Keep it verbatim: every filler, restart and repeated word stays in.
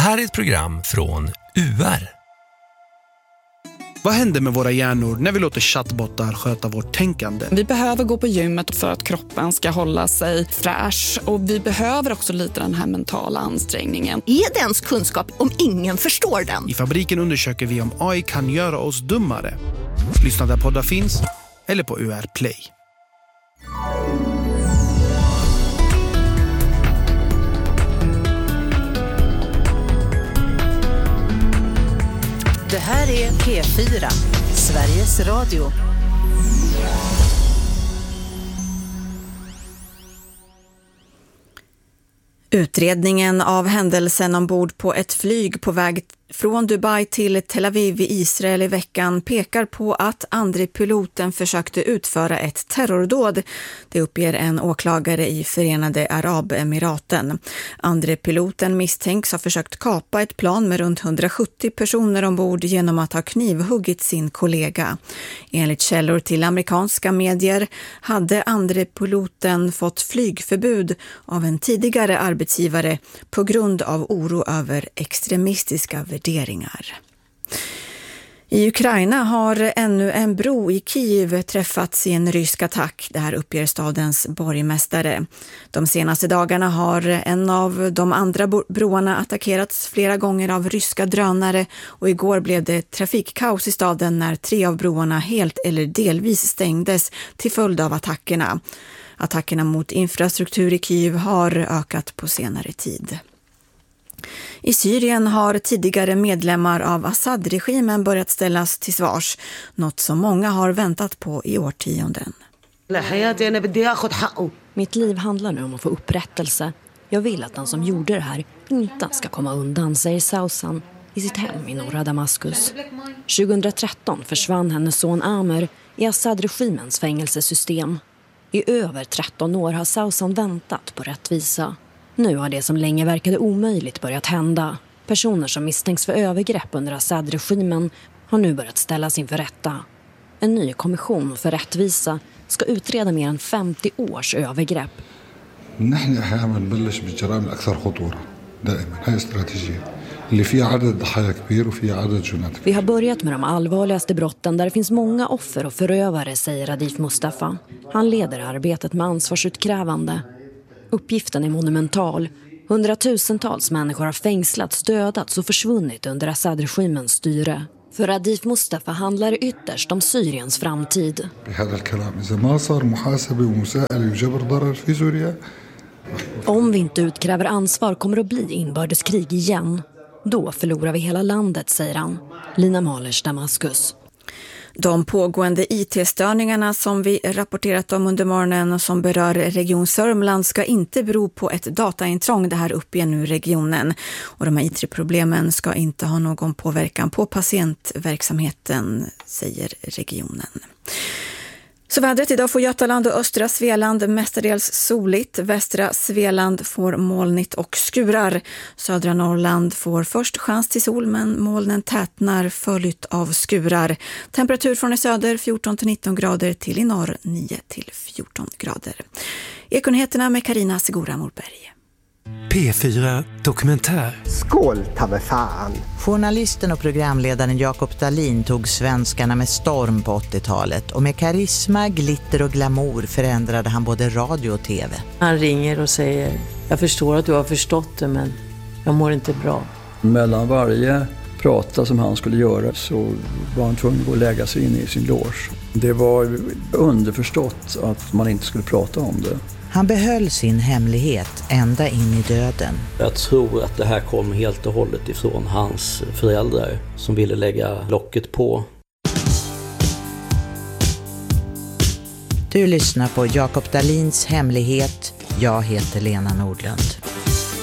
här är ett program från U R. Vad händer med våra hjärnor när vi låter chattbottar sköta vårt tänkande? Vi behöver gå på gymmet för att kroppen ska hålla sig fräsch. Och vi behöver också lite den här mentala ansträngningen. Är det ens kunskap om ingen förstår den? I Fabriken undersöker vi om A I kan göra oss dummare. Lyssna där poddar finns eller på U R Play. Det här är P fyra, Sveriges Radio. Utredningen av händelsen ombord på ett flyg på väg från Dubai till Tel Aviv i Israel i veckan pekar på att andre piloten försökte utföra ett terrordåd. Det uppger en åklagare i Förenade Arabemiraten. Andre piloten misstänks ha försökt kapa ett plan med runt hundrasjuttio personer ombord genom att ha knivhuggit sin kollega. Enligt källor till amerikanska medier hade andre piloten fått flygförbud av en tidigare arbetsgivare på grund av oro över extremistiska värderingar. I Ukraina har ännu en bro i Kiev träffats i en rysk attack. Det här uppger stadens borgmästare. De senaste dagarna har en av de andra broarna attackerats flera gånger av ryska drönare och igår blev det trafikkaos i staden när tre av broarna helt eller delvis stängdes till följd av attackerna. Attackerna mot infrastruktur i Kiev har ökat på senare tid. I Syrien har tidigare medlemmar av Assad-regimen börjat ställas till svars, något som många har väntat på i årtionden. Mitt liv handlar nu om att få upprättelse. Jag vill att den som gjorde det här inte ska komma undan, säger Sausan i sitt hem i norra Damaskus. tjugohundratretton försvann hennes son Amer i Assad-regimens fängelsesystem. I över tretton år har Sausan väntat på rättvisa. Nu har det som länge verkade omöjligt börjat hända. Personer som misstänks för övergrepp under Assad-regimen har nu börjat ställas inför rätta. En ny kommission för rättvisa ska utreda mer än femtio års övergrepp. Vi har börjat med de allvarligaste brotten där det finns många offer och förövare, säger Adif Mustafa. Han leder arbetet med ansvarsutkrävande. Uppgiften är monumental. Hundratusentals människor har fängslats, dödats och försvunnit under Assad-regimens styre. För Adif Mustafa handlar det ytterst om Syriens framtid. Om vi inte utkräver ansvar kommer det att bli inbördeskrig igen. Då förlorar vi hela landet, säger han. Lina Malers, Damaskus. De pågående I T-störningarna som vi rapporterat om under morgonen och som berör Region Sörmland ska inte bero på ett dataintrång. Det här uppger nu regionen. Och de här I T-problemen ska inte ha någon påverkan på patientverksamheten, säger regionen. Så vädret idag får Götaland och östra Svealand mestadels soligt. Västra Svealand får molnigt och skurar. Södra Norrland får först chans till sol men molnen tätnar följt av skurar. Temperatur från i söder fjorton till nitton grader till i norr nio till fjorton grader. Ekonheterna med Carina Segura Morberg. P fyra Dokumentär. Skål, ta mig fan! Journalisten och programledaren Jakob Dahlin tog svenskarna med storm på åttiotalet och med karisma, glitter och glamour förändrade han både radio och tv. Han ringer och säger, jag förstår att du har förstått det men jag mår inte bra. Mellan varje prata som han skulle göra så var han tvungen att gå och lägga sig in i sin loge. Det var underförstått att man inte skulle prata om det. Han behöll sin hemlighet ända in i döden. Jag tror att det här kom helt och hållet ifrån hans föräldrar som ville lägga locket på. Du lyssnar på Jakob Dahlins hemlighet. Jag heter Lena Nordlund.